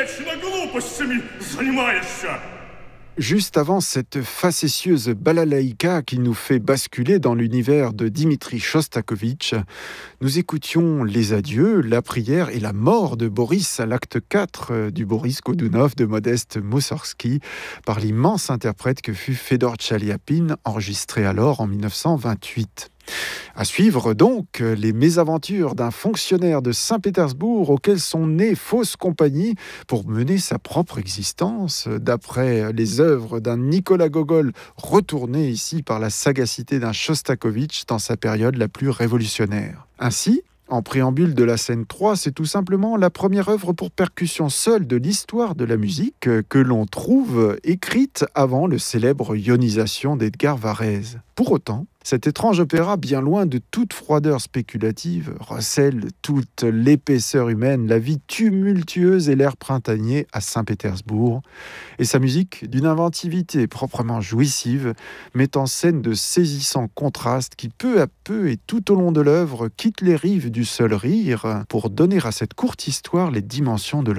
вечно глупостями занимаешься. Juste avant cette facétieuse balalaïka qui nous fait basculer dans l'univers de Dimitri Shostakovich, nous écoutions les adieux, la prière et la mort de Boris à l'acte 4 du Boris Godunov de Modeste Moussorgsky par l'immense interprète que fut Fedor Tchaliapine, enregistré alors en 1928. À suivre donc les mésaventures d'un fonctionnaire de Saint-Pétersbourg auquel sont nées fausses compagnies pour mener sa propre existence, d'après les œuvres d'un Nicolas Gogol retourné ici par la sagacité d'un Shostakovich dans sa période la plus révolutionnaire. Ainsi, en préambule de la scène 3, c'est tout simplement la première œuvre pour percussion seule de l'histoire de la musique que l'on trouve écrite avant le célèbre Ionisation d'Edgar Varèse. Pour autant, cet étrange opéra, bien loin de toute froideur spéculative, recèle toute l'épaisseur humaine, la vie tumultueuse et l'air printanier à Saint-Pétersbourg. Et sa musique, d'une inventivité proprement jouissive, met en scène de saisissants contrastes qui, peu à peu et tout au long de l'œuvre, quittent les rives du seul rire pour donner à cette courte histoire les dimensions de